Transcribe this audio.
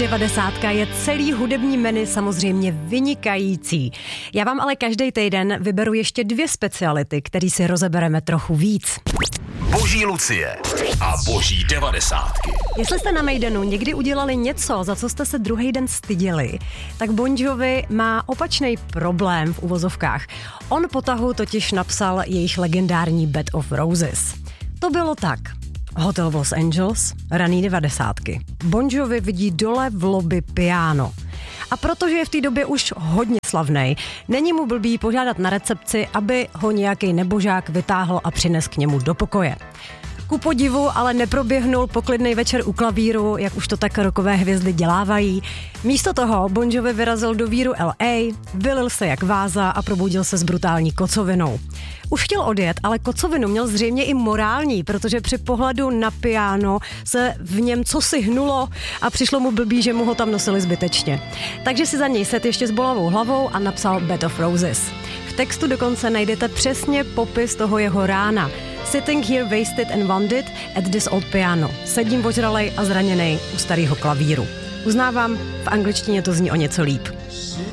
90 je celý hudební menu samozřejmě vynikající. Já vám ale každý týden vyberu ještě 2 speciality, které si rozebereme trochu víc. Boží Lucie a boží 90. Jestli jste na Maidenu někdy udělali něco, za co jste se druhý den styděli, tak Bon Jovi má opačný problém v uvozovkách. On po tahu totiž napsal jejich legendární Bed of Roses. To bylo tak. Hotel v Los Angeles, raný 90. Bon Jovi vidí dole v lobby piano. A protože je v té době už hodně slavnej, není mu blbý požádat na recepci, aby ho nějaký nebožák vytáhl a přines k němu do pokoje. Ku podivu ale neproběhnul poklidnej večer u klavíru, jak už to tak rockové hvězdy dělávají. Místo toho Bon Jovi vyrazil do víru LA, vylil se jak váza a probudil se s brutální kocovinou. Už chtěl odjet, ale kocovinu měl zřejmě i morální, protože při pohledu na piano se v něm cosi hnulo a přišlo mu blbý, že mu ho tam nosili zbytečně. Takže si za něj set ještě s bolavou hlavou a napsal Bed of Roses. V textu dokonce najdete přesně popis toho jeho rána. Sitting here wasted and wounded at this old piano. Sedím ožralej a zraněnej u starého klavíru. Uznávám, v angličtině to zní o něco líp.